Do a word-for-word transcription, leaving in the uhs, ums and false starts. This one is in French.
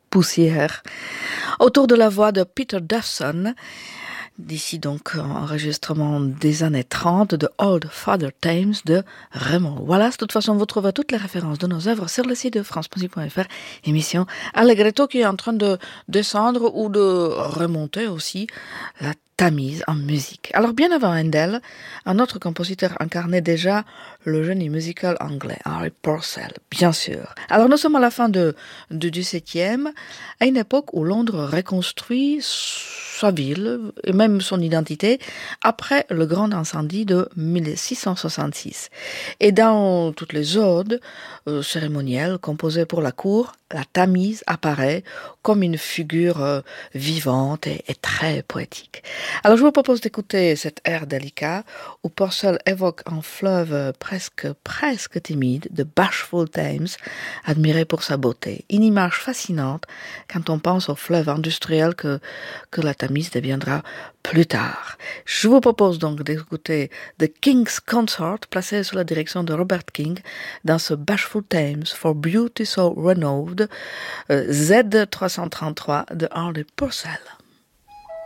poussière. Autour de la voix de Peter Dawson, d'ici donc enregistrement des années trente de Old Father Thames de Raymond Wallace. De toute façon, vous trouverez toutes les références de nos œuvres sur le site de france musique point f r, émission Allegretto qui est en train de descendre ou de remonter aussi la Tamise en musique. Alors bien avant Handel, un autre compositeur incarnait déjà le génie musical anglais, Harry Purcell, bien sûr. Alors nous sommes à la fin de, de, du septième, à une époque où Londres reconstruit sa ville et même son identité après le grand incendie de mille six cent soixante-six. Et dans toutes les odes euh, cérémonielles composées pour la cour, la Tamise apparaît comme une figure euh, vivante et, et très poétique. Alors je vous propose d'écouter cet air délicat où Purcell évoque un fleuve presque presque timide de Bashful Thames, admiré pour sa beauté. Une image fascinante quand on pense au fleuve industriel que, que la Tamise deviendra plus tard. Je vous propose donc d'écouter The King's Consort, placé sous la direction de Robert King, dans ce Bashful Thames for Beauty So Renowned, euh, Z trois cent trente-trois de Harry Purcell.